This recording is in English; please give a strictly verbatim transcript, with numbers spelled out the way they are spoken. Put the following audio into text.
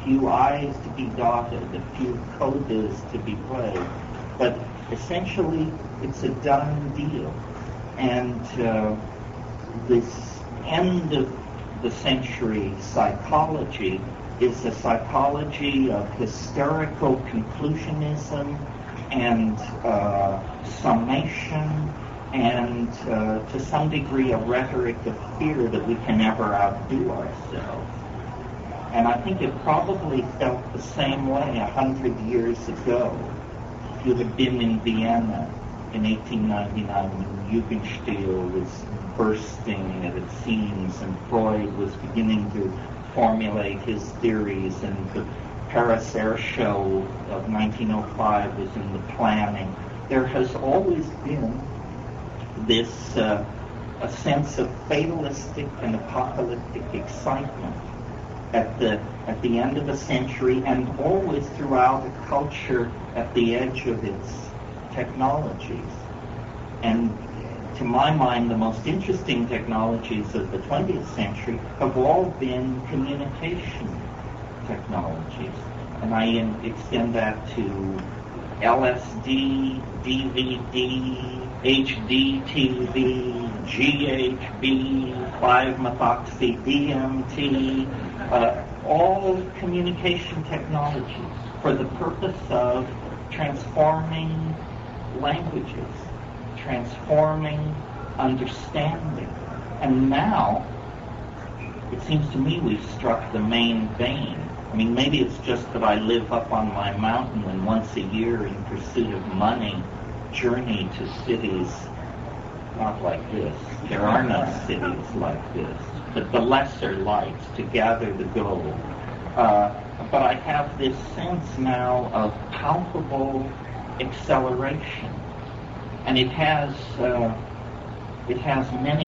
few I's to be dotted, a few codas to be played. But essentially, it's a done deal. And uh, this end of the century psychology is a psychology of hysterical conclusionism and uh, summation and uh, to some degree a rhetoric of fear that we can never outdo ourselves. And I think it probably felt the same way a hundred years ago. If you had been in Vienna in eighteen ninety-nine when Jugendstil was bursting at its seams and Freud was beginning to formulate his theories and the Paris Air Show of nineteen oh five was in the planning, there has always been this uh, a sense of fatalistic and apocalyptic excitement at the at the end of a century and always throughout a culture at the edge of its technologies. And to my mind, the most interesting technologies of the twentieth century have all been communication technologies. And I in, extend that to L S D, D V D, H D T V, G H B, five-methoxy D M T, uh, all communication technologies for the purpose of transforming languages, transforming understanding. And now, it seems to me we've struck the main vein. I mean, maybe it's just that I live up on my mountain and once a year in pursuit of money journey to cities not like this. There are no cities like this, but the lesser lights to gather the gold. Uh, but I have this sense now of palpable acceleration. And it has uh, it has many